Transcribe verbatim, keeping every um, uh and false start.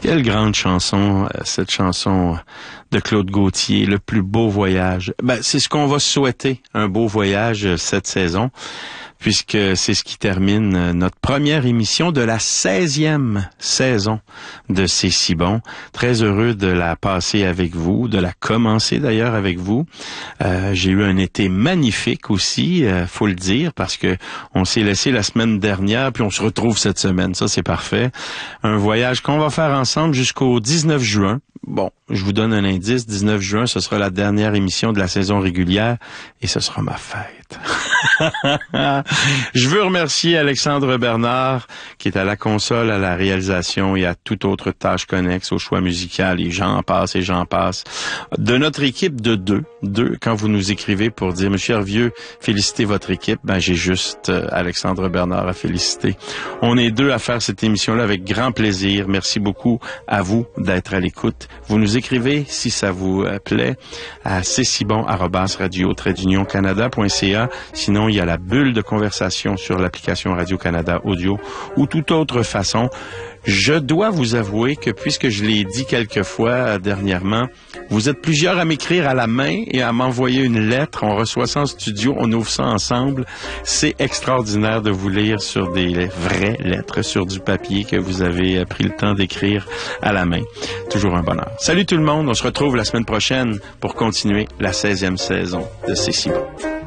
Quelle grande chanson, cette chanson de Claude Gauthier, Le plus beau voyage. Ben, c'est ce qu'on va souhaiter, un beau voyage cette saison, puisque c'est ce qui termine notre première émission de la seizième saison de C'est si bon. Très heureux de la passer avec vous, de la commencer d'ailleurs avec vous. Euh, j'ai eu un été magnifique aussi, euh, faut le dire, parce que on s'est laissé la semaine dernière, puis on se retrouve cette semaine. Ça, c'est parfait. Un voyage qu'on va faire ensemble jusqu'au dix-neuf juin. Bon, je vous donne un indice. dix-neuf juin, ce sera la dernière émission de la saison régulière et ce sera ma fête. Je veux remercier Alexandre Bernard qui est à la console, à la réalisation et à toute autre tâche connexe au choix musical et j'en passe et j'en passe. De notre équipe de deux, deux, quand vous nous écrivez pour dire, Monsieur Hervieux, félicitez votre équipe, ben j'ai juste euh, Alexandre Bernard à féliciter. On est deux à faire cette émission-là avec grand plaisir. Merci beaucoup à vous d'être à l'écoute. Vous nous écrivez, si ça vous plaît, à c'est si bon arobase radio trait d'union canada point c a. Sinon, il y a la bulle de conversation sur l'application Radio-Canada Audio ou toute autre façon. Je dois vous avouer que, puisque je l'ai dit quelques fois dernièrement, vous êtes plusieurs à m'écrire à la main et à m'envoyer une lettre. On reçoit ça en studio, on ouvre ça ensemble. C'est extraordinaire de vous lire sur des vraies lettres, sur du papier que vous avez pris le temps d'écrire à la main. Toujours un bonheur. Salut tout le monde, on se retrouve la semaine prochaine pour continuer la seizième saison de C'est si bon.